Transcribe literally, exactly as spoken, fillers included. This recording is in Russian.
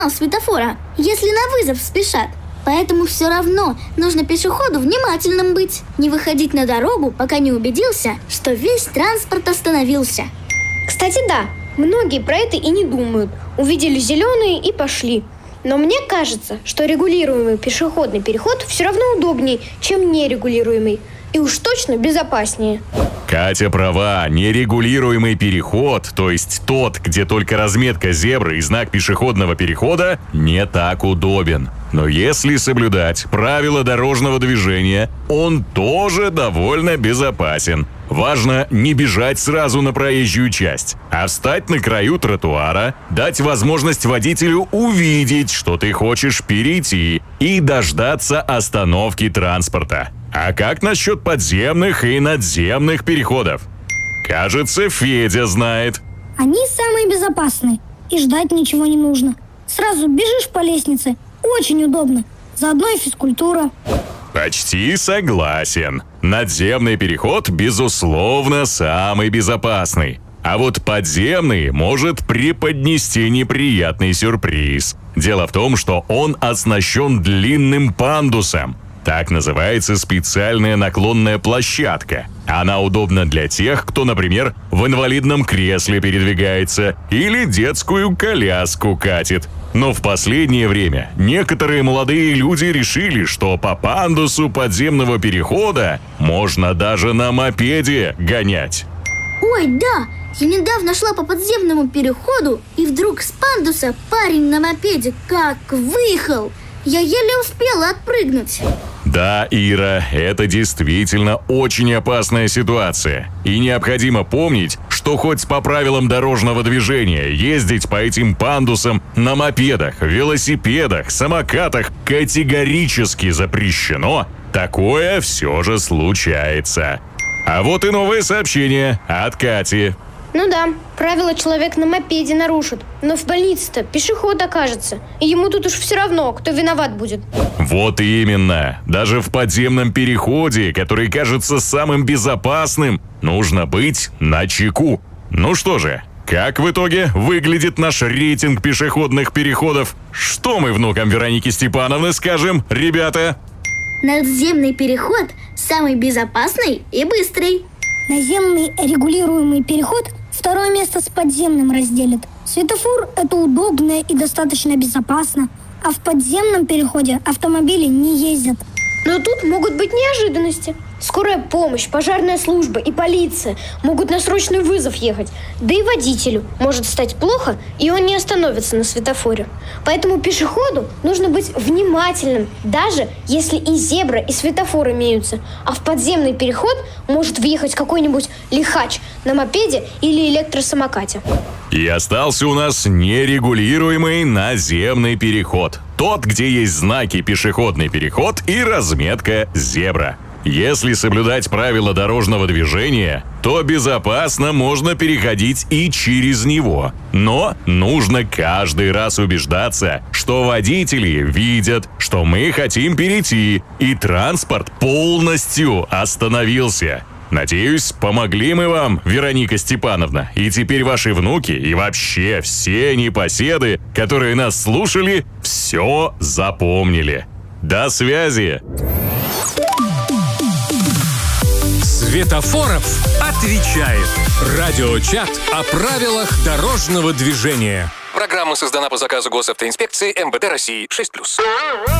светофора, если на вызов спешат. Поэтому все равно нужно пешеходу внимательным быть. Не выходить на дорогу, пока не убедился, что весь транспорт остановился. Кстати, да, многие про это и не думают. Увидели зеленые и пошли. Но мне кажется, что регулируемый пешеходный переход все равно удобнее, чем нерегулируемый. И уж точно безопаснее. Катя права, нерегулируемый переход, то есть тот, где только разметка зебры и знак пешеходного перехода, не так удобен. Но если соблюдать правила дорожного движения, он тоже довольно безопасен. Важно не бежать сразу на проезжую часть, а встать на краю тротуара, дать возможность водителю увидеть, что ты хочешь перейти, и дождаться остановки транспорта. А как насчет подземных и надземных переходов? Кажется, Федя знает. Они самые безопасные, и ждать ничего не нужно. Сразу бежишь по лестнице, очень удобно. Заодно и физкультура. Почти согласен. Надземный переход, безусловно, самый безопасный. А вот подземный может преподнести неприятный сюрприз. Дело в том, что он оснащен длинным пандусом. Так называется специальная наклонная площадка. Она удобна для тех, кто, например, в инвалидном кресле передвигается или детскую коляску катит. Но в последнее время некоторые молодые люди решили, что по пандусу подземного перехода можно даже на мопеде гонять. Ой, да! Я недавно шла по подземному переходу, и вдруг с пандуса парень на мопеде как выехал! Я еле успела отпрыгнуть. Да, Ира, это действительно очень опасная ситуация. И необходимо помнить, что хоть по правилам дорожного движения ездить по этим пандусам на мопедах, велосипедах, самокатах категорически запрещено, такое все же случается. А вот и новое сообщение от Кати. Ну да, правила человек на мопеде нарушит, но в больнице-то пешеход окажется, и ему тут уж все равно, кто виноват будет. Вот именно. Даже в подземном переходе, который кажется самым безопасным, нужно быть начеку. Ну что же, как в итоге выглядит наш рейтинг пешеходных переходов? Что мы внукам Вероники Степановны скажем, ребята? Надземный переход самый безопасный и быстрый. Наземный регулируемый переход второе место с подземным разделит. Светофор – это удобно и достаточно безопасно, а в подземном переходе автомобили не ездят. Но тут могут быть неожиданности. Скорая помощь, пожарная служба и полиция могут на срочный вызов ехать. Да и водителю может стать плохо, и он не остановится на светофоре. Поэтому пешеходу нужно быть внимательным, даже если и зебра, и светофор имеются. А в подземный переход может въехать какой-нибудь лихач на мопеде или электросамокате. И остался у нас нерегулируемый наземный переход. Тот, где есть знаки «пешеходный переход» и разметка «зебра». Если соблюдать правила дорожного движения, то безопасно можно переходить и через него. Но нужно каждый раз убеждаться, что водители видят, что мы хотим перейти, и транспорт полностью остановился. Надеюсь, помогли мы вам, Вероника Степановна, и теперь ваши внуки и вообще все непоседы, которые нас слушали, все запомнили. До связи! Светофоров отвечает. Радиочат о правилах дорожного движения. Программа создана по заказу Госавтоинспекции эм вэ дэ России шесть плюс.